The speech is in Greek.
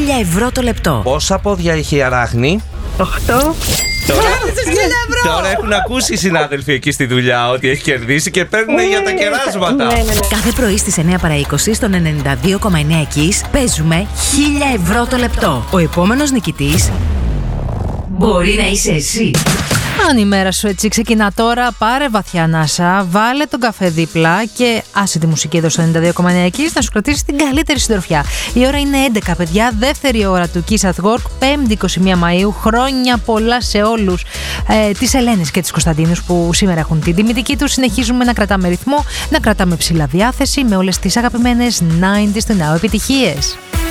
€1.000 το λεπτό. Πόσα πόδια έχει η αράχνη? 8. Τώρα έχουν ακούσει οι συνάδελφοι εκεί στη δουλειά ότι έχει κερδίσει και παίρνουν για τα κεράσματα. Ναι. Κάθε πρωί στις 9 παρά 20 στον 92,9 Kiss παίζουμε €1.000 το λεπτό. Ο επόμενος νικητής μπορεί να είσαι εσύ. Αν η μέρα σου έτσι ξεκινά τώρα, πάρε βαθιά ανάσα, βάλε τον καφέ δίπλα και άσε τη μουσική εδώ στο 92,9 Kiss να σου κρατήσει την καλύτερη συντροφιά. Η ώρα είναι 11, παιδιά, δεύτερη ώρα του Kiss at Work, 5η 21 Μαΐου. Χρόνια πολλά σε όλους τις Ελένες και τις Κωνσταντίνους που σήμερα έχουν την τιμητική τους. Συνεχίζουμε να κρατάμε ρυθμό, να κρατάμε ψηλά διάθεση με όλες τις αγαπημένες 90's του Now επιτυχίες.